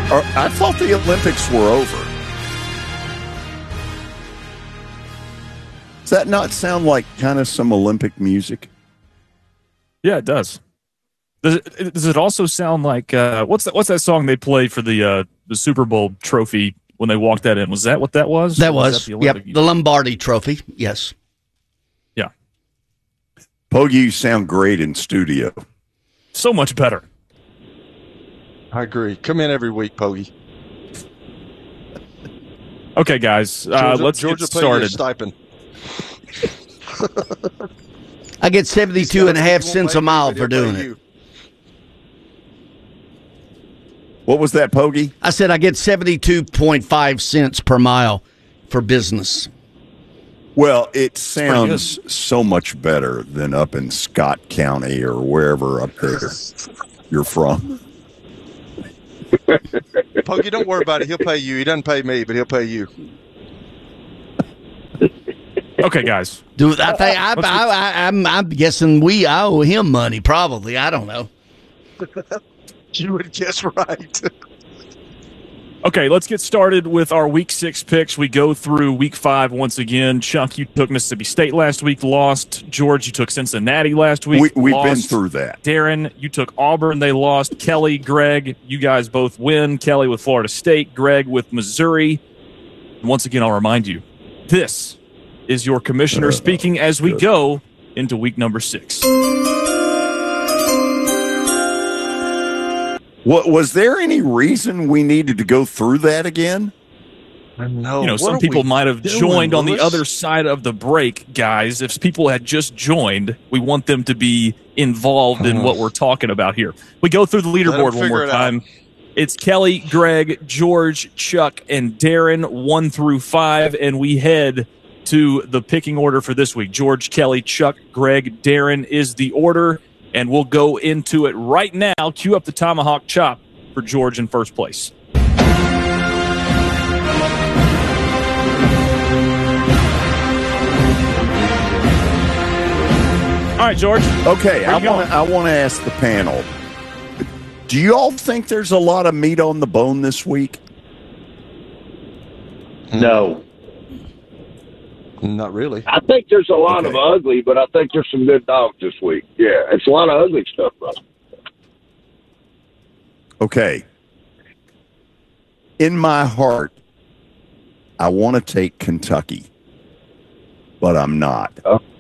I thought the Olympics were over. Does that not sound like kind of some Olympic music? Yeah, it does. Does it also sound like what's that song they play for the Super Bowl trophy when they walked that in? Was that what that was? That was the Lombardi Trophy. Yes. Yeah. Pogie, you sound great in studio. So much better. I agree. Come in every week, Pogie. Okay, guys, let's get started. Stipend. I get 72.5 cents a mile for doing it. What was that, Pogie? I said I get 72.5 cents per mile for business. Well, it sounds so much better than up in Scott County or wherever up there you're from. Pogie, don't worry about it. He'll pay you. He doesn't pay me, but he'll pay you. Okay, guys. Dude, I think I'm guessing I owe him money. Probably, I don't know. You would guess right. Okay, let's get started with our Week 6 picks. We go through Week 5 once again. Chuck, you took Mississippi State last week, lost. George, you took Cincinnati last week, We've lost. been through that. Darren, you took Auburn, they lost. Kelly, Greg, you guys both win. Kelly with Florida State, Greg with Missouri. And once again, I'll remind you, this is your commissioner speaking as we go into week number 6. Was there any reason we needed to go through that again? No. You know, some people might have joined on the other side of the break, guys. If people had just joined, we want them to be involved in what we're talking about here. We go through the leaderboard one more time. It's Kelly, Greg, George, Chuck, and Darren, 1 through 5, and we head to the picking order for this week. George, Kelly, Chuck, Greg, Darren is the order, and we'll go into it right now. Cue up the tomahawk chop for George in first place. All right, George. Okay, I want to ask the panel, do you all think there's a lot of meat on the bone this week? No. Not really. I think there's a lot of ugly, but I think there's some good dogs this week. Yeah, it's a lot of ugly stuff, though. Okay. In my heart, I want to take Kentucky, but I'm not.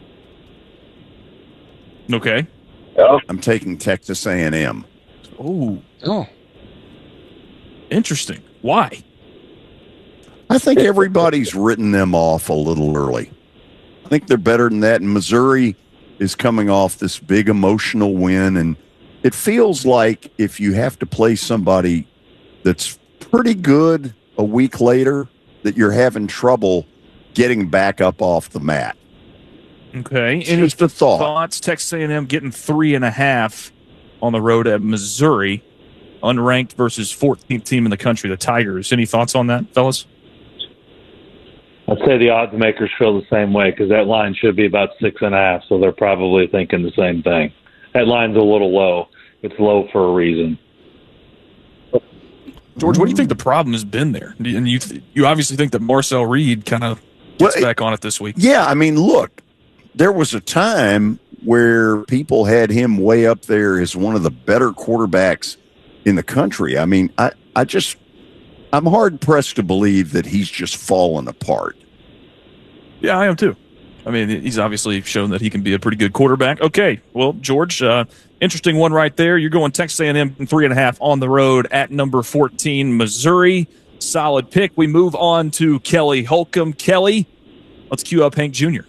Okay. I'm taking Texas A&M. Oh. Interesting. Why? I think everybody's written them off a little early. I think they're better than that. And Missouri is coming off this big emotional win. And it feels like if you have to play somebody that's pretty good a week later, that you're having trouble getting back up off the mat. Okay. It's just a thought. Thoughts? Texas A&M getting 3.5 on the road at Missouri, unranked versus 14th team in the country, the Tigers. Any thoughts on that, fellas? I'd say the odds makers feel the same way because that line should be about 6.5, so they're probably thinking the same thing. That line's a little low. It's low for a reason. George, what do you think the problem has been there? And you obviously think that Marcel Reed kind of gets back on it this week. Yeah, I mean, look, there was a time where people had him way up there as one of the better quarterbacks in the country. I mean, I'm hard-pressed to believe that he's just fallen apart. Yeah, I am too. I mean, he's obviously shown that he can be a pretty good quarterback. Okay, well, George, interesting one right there. You're going Texas A&M 3.5 on the road at number 14, Missouri. Solid pick. We move on to Kelly Holcomb. Kelly, let's cue up Hank Jr.